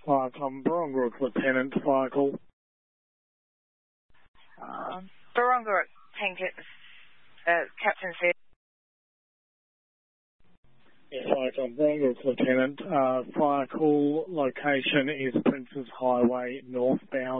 I'm Barongarook Lieutenant, fire call. Barongarook, Captain said. Yes, I'm Barongarook Lieutenant. Fire call location is Princes Highway northbound.